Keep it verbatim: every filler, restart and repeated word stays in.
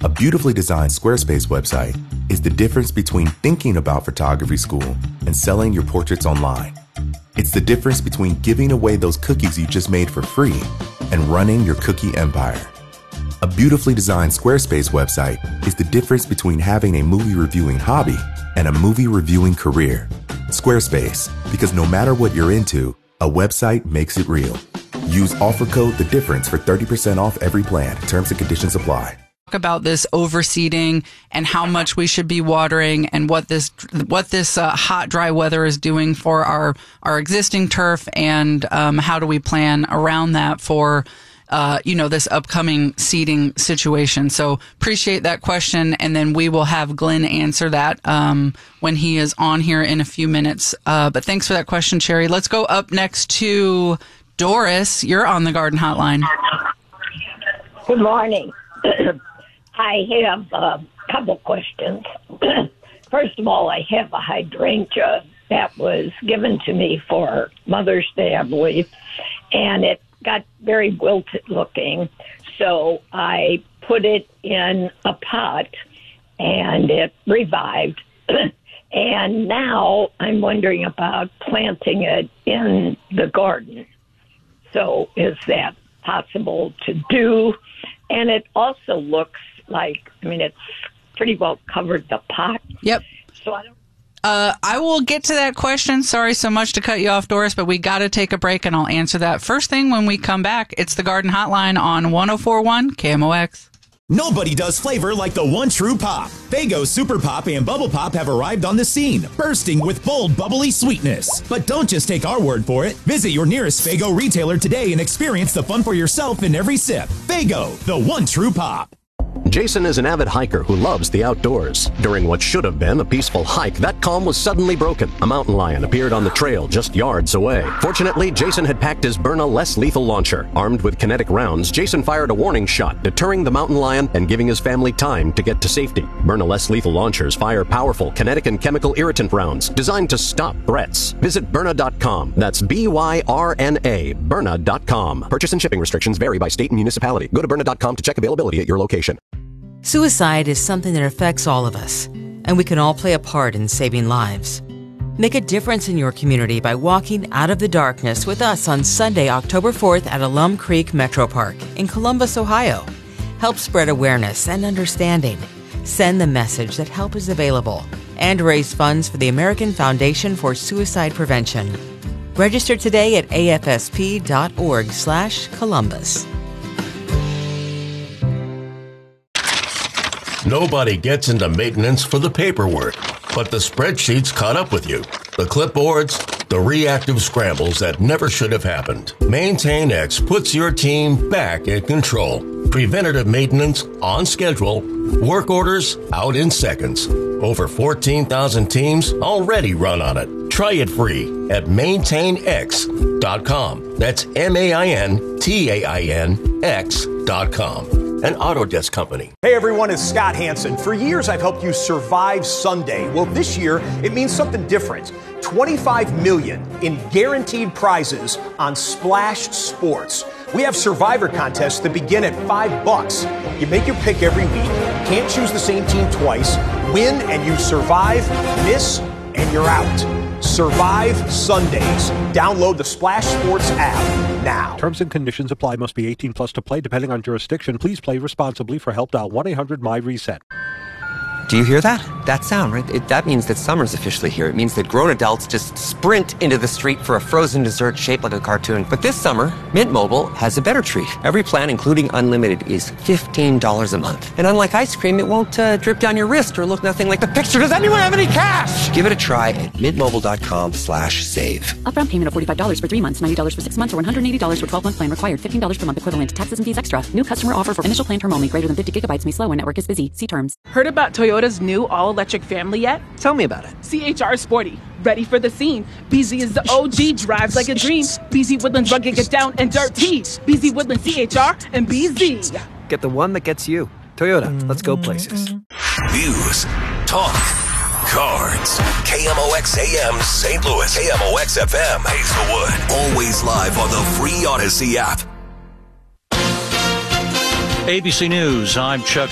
A beautifully designed Squarespace website is the difference between thinking about photography school and selling your portraits online. It's the difference between giving away those cookies you just made for free and running your cookie empire. A beautifully designed Squarespace website is the difference between having a movie reviewing hobby and a movie reviewing career. Squarespace, because no matter what you're into, a website makes it real. Use offer code The Difference for thirty percent off every plan. Terms and conditions apply. About this overseeding and how much we should be watering and what this what this uh, hot, dry weather is doing for our, our existing turf, and um, how do we plan around that for uh, you know, this upcoming seeding situation. So appreciate that question, and then we will have Glenn answer that um, when he is on here in a few minutes. Uh, but thanks for that question, Sherry. Let's go up next to Doris. You're on the Garden Hotline. Good morning. I have a couple questions. First of all, I have a hydrangea that was given to me for Mother's Day, I believe, and it got very wilted looking. So I put it in a pot, and it revived. And now I'm wondering about planting it in the garden. So is that possible to do? And it also looks like, I mean, it's pretty well covered the pot. Yep. So I don't. Uh, I will get to that question. Sorry so much to cut you off, Doris, but we got to take a break, and I'll answer that first thing when we come back. It's the Garden Hotline on one oh four point one K M O X. Nobody does flavor like the one true pop. Faygo Super Pop and Bubble Pop have arrived on the scene, bursting with bold, bubbly sweetness. But don't just take our word for it. Visit your nearest Faygo retailer today and experience the fun for yourself in every sip. Faygo, the one true pop. Jason is an avid hiker who loves the outdoors. During what should have been a peaceful hike, that calm was suddenly broken. A mountain lion appeared on the trail just yards away. Fortunately, Jason had packed his Byrna less lethal launcher. Armed with kinetic rounds, Jason fired a warning shot, deterring the mountain lion and giving his family time to get to safety. Byrna less lethal launchers fire powerful kinetic and chemical irritant rounds designed to stop threats. Visit Byrna dot com. That's B Y R N A, Byrna dot com. Purchase and shipping restrictions vary by state and municipality. Go to Byrna dot com to check availability at your location. Suicide is something that affects all of us, and we can all play a part in saving lives. Make a difference in your community by walking out of the darkness with us on Sunday, October fourth at Alum Creek Metro Park in Columbus, Ohio. Help spread awareness and understanding. Send the message that help is available, and raise funds for the American Foundation for Suicide Prevention. Register today at A F S P dot org slash Columbus. Nobody gets into maintenance for the paperwork, but the spreadsheets caught up with you. The clipboards, the reactive scrambles that never should have happened. MaintainX puts your team back in control. Preventative maintenance on schedule. Work orders out in seconds. Over fourteen thousand teams already run on it. Try it free at maintain x dot com. That's M A I N T A I N X dot com. An Autodesk company. Hey everyone, it's Scott Hansen. For years I've helped you survive Sunday. Well, this year it means something different. twenty-five million dollars in guaranteed prizes on Splash Sports. We have survivor contests that begin at five bucks. You make your pick every week, can't choose the same team twice, win and you survive, miss and you're out. Survive Sundays. Download the Splash Sports app now. Terms and conditions apply. Must be eighteen plus to play, depending on jurisdiction. Please play responsibly. For help, dial one eight hundred M Y reset. Do you hear that? That sound, right? It, that means that summer's officially here. It means that grown adults just sprint into the street for a frozen dessert shaped like a cartoon. But this summer, Mint Mobile has a better treat. Every plan, including unlimited, is fifteen dollars a month. And unlike ice cream, it won't uh, drip down your wrist or look nothing like the picture. Does anyone have any cash? Give it a try at mintmobile.com slash save. Upfront payment of forty-five dollars for three months, ninety dollars for six months, or one hundred eighty dollars for twelve-month plan required. fifteen dollars per month equivalent. Taxes and fees extra. New customer offer for initial plan term only. Greater than fifty gigabytes may slow when network is busy. See terms. Heard about Toyota's new all-electric Family yet? Tell me about it. C H R Sporty. Ready for the scene. B Z is the O G. Drives like a dream. B Z Woodlands rugged, get down and dirty. B Z Woodlands C H R and B Z. Get the one that gets you. Toyota. Let's go places. News. Talk. Cards. K M O X A M Saint Louis. K M O X F M Hazelwood. Always live on the free Odyssey app. A B C News, I'm Chuck